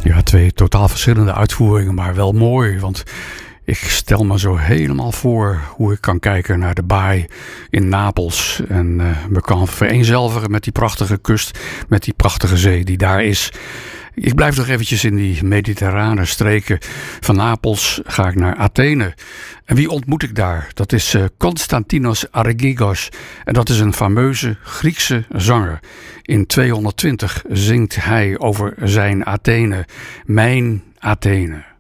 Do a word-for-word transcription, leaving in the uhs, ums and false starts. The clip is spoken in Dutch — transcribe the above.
Ja, twee totaal verschillende uitvoeringen, maar wel mooi. Want ik stel me zo helemaal voor hoe ik kan kijken naar de baai in Napels. En uh, me kan vereenzelvigen met die prachtige kust, met die prachtige zee die daar is. Ik blijf nog eventjes in die mediterrane streken. Van Napels ga ik naar Athene. En wie ontmoet ik daar? Dat is uh, Konstantinos Argigos. En dat is een fameuze Griekse zanger. In tweehonderdtwintig zingt hij over zijn Athene. Mijn Athene.